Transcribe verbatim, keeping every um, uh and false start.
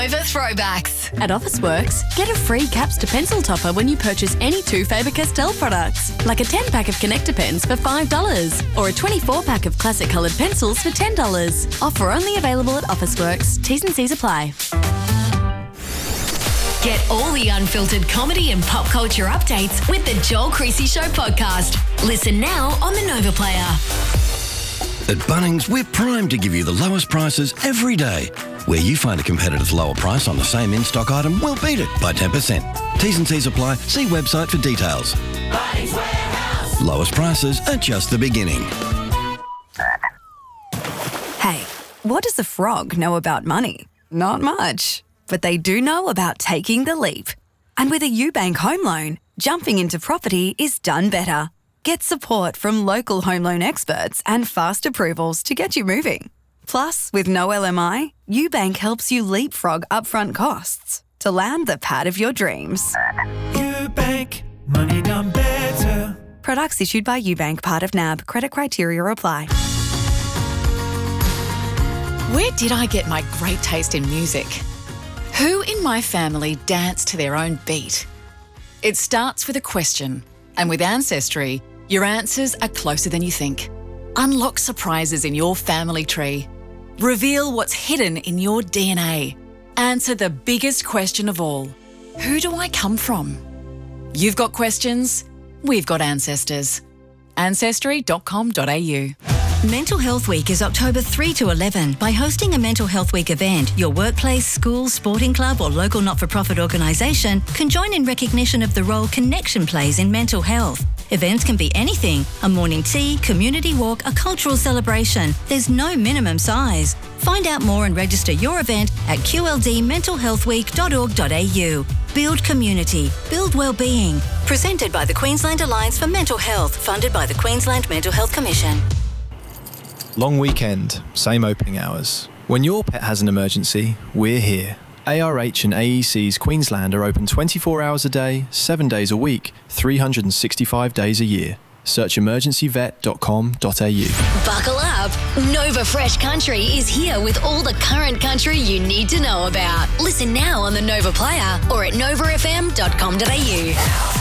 Over Throwbacks. At Officeworks, get a free caps to pencil topper when you purchase any two Faber-Castell products, like a ten pack of connector pens for five dollars or a twenty-four pack of classic coloured pencils for ten dollars. Offer only available at Officeworks. T's and C's apply. Get all the unfiltered comedy and pop culture updates with the Joel Creasy Show podcast. Listen now on the Nova Player. At Bunnings, we're primed to give you the lowest prices every day. Where you find a competitor's lower price on the same in-stock item, we'll beat it by ten percent. T's and C's apply. See website for details. Bunnings Warehouse. Lowest prices are just the beginning. Hey, what does a frog know about money? Not much. But they do know about taking the leap. And with a UBank home loan, jumping into property is done better. Get support from local home loan experts and fast approvals to get you moving. Plus, with no L M I, UBank helps you leapfrog upfront costs to land the pad of your dreams. UBank, money done better. Products issued by UBank, part of N A B. Credit criteria apply. Where did I get my great taste in music? Who in my family danced to their own beat? It starts with a question, and with Ancestry, your answers are closer than you think. Unlock surprises in your family tree. Reveal what's hidden in your D N A. Answer the biggest question of all. Who do I come from? You've got questions, we've got ancestors. ancestry dot com dot a u. Mental Health Week is October third to eleven. By hosting a Mental Health Week event, your workplace, school, sporting club or local not-for-profit organisation can join in recognition of the role connection plays in mental health. Events can be anything: a morning tea, community walk, a cultural celebration. There's no minimum size. Find out more and register your event at q l d mental health week dot org dot a u. Build community, build wellbeing. Presented by the Queensland Alliance for Mental Health, funded by the Queensland Mental Health Commission. Long weekend, same opening hours. When your pet has an emergency, we're here. A R H and A E C's Queensland are open twenty-four hours a day, seven days a week, three hundred sixty-five days a year. Search emergency vet dot com dot a u. Buckle up. Nova Fresh Country is here with all the current country you need to know about. Listen now on the Nova Player or at nova f m dot com dot a u.